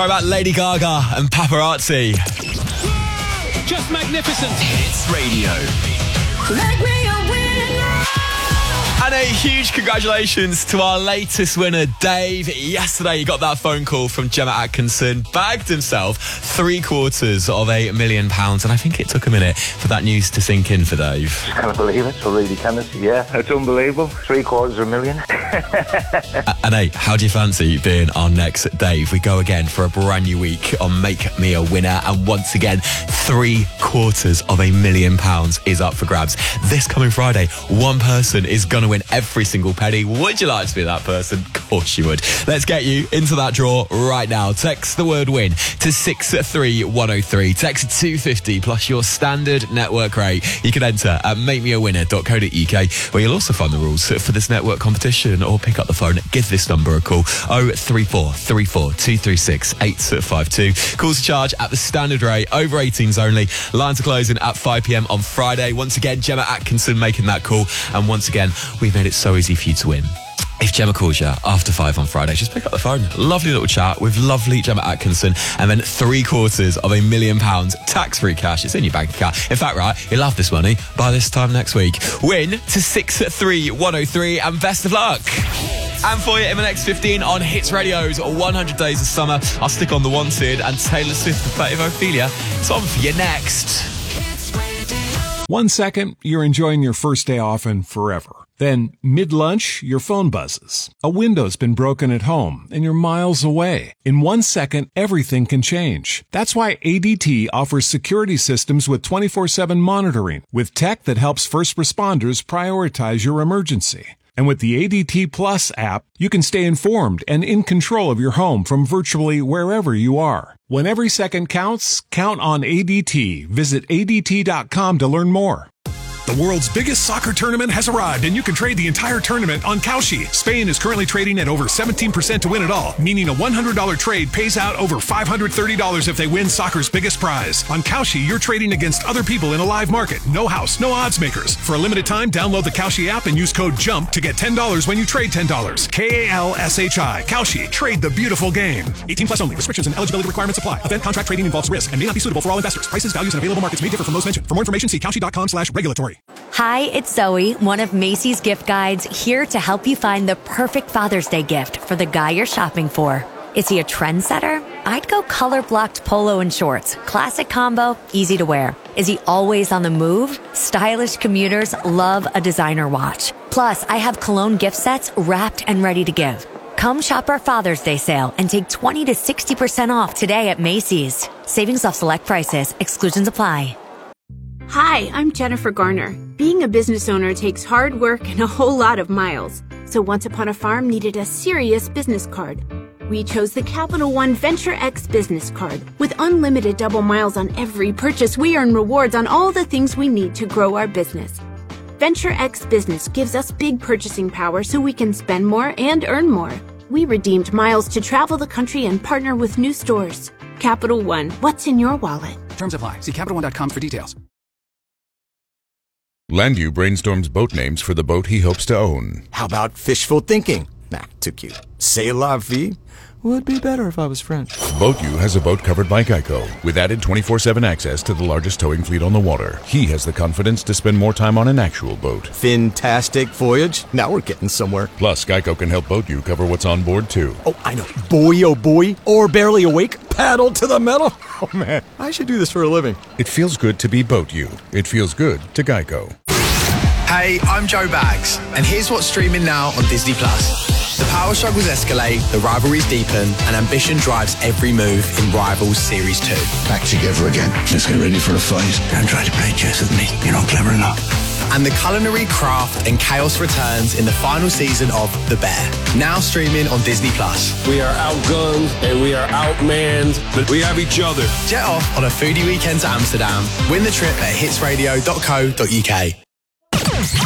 About Lady Gaga and Paparazzi. Just magnificent. Hits Radio. Make me a winner. And a huge congratulations to our latest winner, Dave. Yesterday he got that phone call from Gemma Atkinson, bagged himself £750,000, and I think it took a minute for that news to sink in for Dave. Just can't believe it. So really can it? Yeah, it's unbelievable. $750,000. And hey, how do you fancy being our next Dave? We go again for a brand new week on Make Me a Winner, and once again, £750,000 is up for grabs. This coming Friday, one person is going to win every single penny. Would you like to be that person? Of course you would. Let's get you into that draw right now. Text the word win to 63103. Text 250 plus your standard network rate. You can enter at makemeawinner.co.uk, where you'll also find the rules for this network competition, or pick up the phone, give this number a call, 03434 236 852. Calls to charge at the standard rate, over 18s only. Lines are closing at 5 p.m. on Friday. Once again, Gemma Atkinson making that call, and once again, we've made it so easy for you to win. If Gemma calls you after 5 on Friday, just pick up the phone. Lovely little chat with lovely Gemma Atkinson, and then £750,000 tax-free cash. It's in your bank account. In fact, right, you'll have this money by this time next week. Win to 63103, and best of luck. And for you in the next 15 on Hits Radio's 100 Days of Summer, I'll stick on The Wanted and Taylor Swift and Fate of Ophelia. It's on for you next. 1 second, you're enjoying your first day off and forever. Then, mid-lunch, your phone buzzes. A window's been broken at home, and you're miles away. In 1 second, everything can change. That's why ADT offers security systems with 24/7 monitoring, with tech that helps first responders prioritize your emergency. And with the ADT Plus app, you can stay informed and in control of your home from virtually wherever you are. When every second counts, count on ADT. Visit ADT.com to learn more. The world's biggest soccer tournament has arrived, and you can trade the entire tournament on Kalshi. Spain is currently trading at over 17% to win it all, meaning a $100 trade pays out over $530 if they win soccer's biggest prize. On Kalshi, you're trading against other people in a live market. No house, no odds makers. For a limited time, download the Kalshi app and use code JUMP to get $10 when you trade $10. KALSHI. Kalshi. Trade the beautiful game. 18 plus only. Restrictions and eligibility requirements apply. Event contract trading involves risk and may not be suitable for all investors. Prices, values, and available markets may differ from those mentioned. For more information, see kalshi.com/regulatory. Hi, it's Zoe, one of Macy's gift guides, here to help you find the perfect Father's Day gift for the guy you're shopping for. Is he a trendsetter? I'd go color-blocked polo and shorts. Classic combo, easy to wear. Is he always on the move? Stylish commuters love a designer watch. Plus, I have cologne gift sets wrapped and ready to give. Come shop our Father's Day sale and take 20 to 60% off today at Macy's. Savings off select prices. Exclusions apply. Hi, I'm Jennifer Garner. Being a business owner takes hard work and a whole lot of miles. So Once Upon a Farm needed a serious business card. We chose the Capital One Venture X business card. With unlimited double miles on every purchase, we earn rewards on all the things we need to grow our business. Venture X Business gives us big purchasing power so we can spend more and earn more. We redeemed miles to travel the country and partner with new stores. Capital One, what's in your wallet? Terms apply. See CapitalOne.com for details. Landu brainstorms boat names for the boat he hopes to own. How about fishful thinking? Nah, too cute. C'est la vie? Would be better if I was French. BoatU has a boat covered by Geico, with added 24/7 access to the largest towing fleet on the water. He has the confidence to spend more time on an actual boat. Fantastic voyage. Now we're getting somewhere. Plus, Geico can help BoatU cover what's on board, too. Oh, I know. Boy, oh boy. Or barely awake. Paddle to the metal. Oh, man. I should do this for a living. It feels good to be BoatU. It feels good to Geico. Hey, I'm Joe Bags, and here's what's streaming now on Disney+. The power struggles escalate, the rivalries deepen, and ambition drives every move in Rivals Series 2. Back together again. Let's get ready for the fight. Don't try to play chess with me. You're not clever enough. And the culinary craft and chaos returns in the final season of The Bear. Now streaming on Disney+. We are outgunned and we are outmanned, but we have each other. Jet off on a foodie weekend to Amsterdam. Win the trip at hitsradio.co.uk.